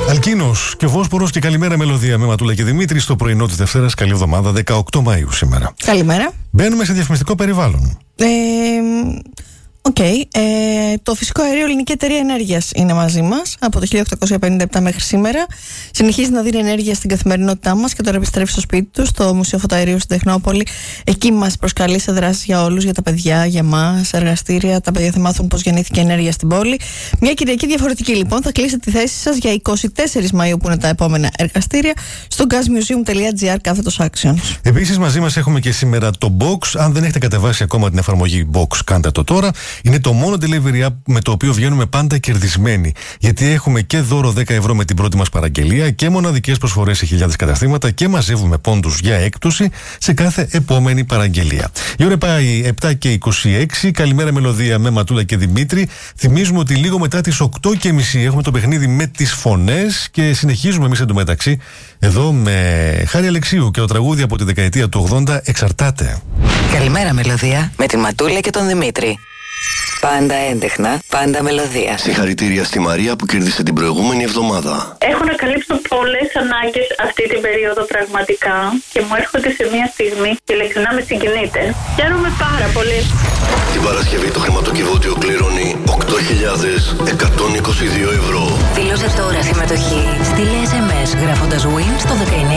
Αλκίνος και Βόσπορος και καλημέρα μελωδία με Ματούλα και Δημήτρη στο πρωινό της Δευτέρας. Καλή εβδομάδα, 18 Μαΐου σήμερα. Καλημέρα. Μπαίνουμε σε διαφημιστικό περιβάλλον. Το φυσικό αέριο Ελληνική Εταιρεία Ενέργειας είναι μαζί μας από το 1857 μέχρι σήμερα. Συνεχίζει να δίνει ενέργεια στην καθημερινότητά μας και τώρα επιστρέφει στο σπίτι του, στο Μουσείο Φωτοαερίου στην Τεχνόπολη. Εκεί μας προσκαλεί σε δράσεις για όλους, για τα παιδιά, για μας, εργαστήρια. Τα παιδιά θα μάθουν πώς γεννήθηκε η ενέργεια στην πόλη. Μια Κυριακή διαφορετική λοιπόν. Θα κλείσετε τη θέση σας για 24 Μαΐου που είναι τα επόμενα εργαστήρια στο gasmuseum.gr/actions. Επίσης μαζί μας έχουμε και σήμερα το Box. Αν δεν έχετε κατεβάσει ακόμα την εφαρμογή Box, κάντε το τώρα. Είναι το μόνο delivery app με το οποίο βγαίνουμε πάντα κερδισμένοι. Γιατί έχουμε και δώρο 10 ευρώ με την πρώτη μας παραγγελία και μοναδικές προσφορές σε χιλιάδες καταστήματα και μαζεύουμε πόντους για έκπτωση σε κάθε επόμενη παραγγελία. Η ώρα πάει 7:26. Καλημέρα μελωδία με Ματούλα και Δημήτρη. Θυμίζουμε ότι λίγο μετά τις 8:30 έχουμε το παιχνίδι με τις φωνές και συνεχίζουμε εμείς εντωμεταξύ εδώ με Χάρη Αλεξίου και το τραγούδι από τη δεκαετία του 80 «Εξαρτάται». Καλημέρα μελωδία με τη Ματούλα και τον Δημήτρη. Πάντα έντεχνα, πάντα μελωδία. Συγχαρητήρια στη Μαρία που κέρδισε την προηγούμενη εβδομάδα. Έχω να καλύψω πολλές ανάγκες αυτή την περίοδο πραγματικά και μου έρχονται σε μια στιγμή και ειλικρινά με συγκινείτε. Χαίρομαι πάρα πολύ. Την Παρασκευή το χρηματοκιβώτιο κληρώνει 8.122 ευρώ. Δηλώσε τώρα συμμετοχή. Στείλε SMS γράφοντας WIN στο 19.